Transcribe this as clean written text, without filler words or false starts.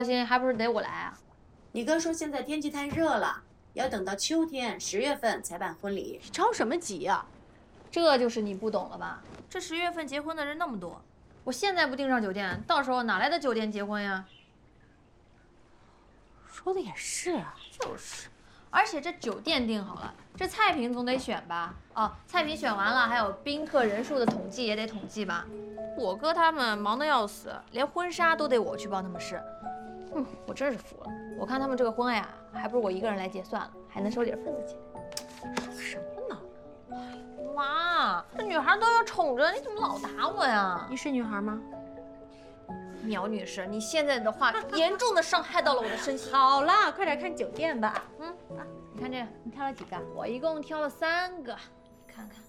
心，还不是得我来啊？ 你哥说现在天气太热了，要等到秋天10月份才办婚礼。 着什么急啊？ 这就是你不懂了吧？这10月份结婚的人那么多，我现在不订上酒店，到时候哪来的酒店结婚呀？ 说的也是啊。 就是，而且这酒店订好了，这菜品总得选吧？哦，菜品选完了，还有宾客人数的统计也得统计吧？我哥他们忙得要死，连婚纱都得我去帮他们试。我真是服了。我看他们这个婚呀，还不如我一个人来结算了，还能收点份子钱。 说什么呢？ 妈，这女孩都要宠着，你怎么老打我呀？ 你是女孩吗？ 苗女士，你现在的话严重的伤害到了我的身心。 好了，快点看酒店吧。 你看这个， 你挑了几个？ 我一共挑了3个，你看看。